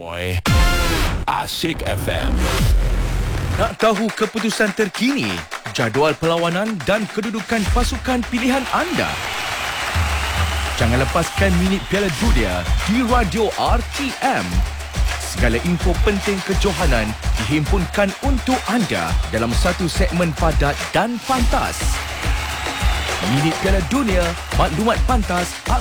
Boy. Asik FM. Nak tahu keputusan terkini, jadual perlawanan dan kedudukan pasukan pilihan anda? Jangan lepaskan minit Piala Dunia di Radio RTM. Segala info penting kejohanan dihimpunkan untuk anda dalam satu segmen padat dan pantas. Minit Piala Dunia, maklumat pantas,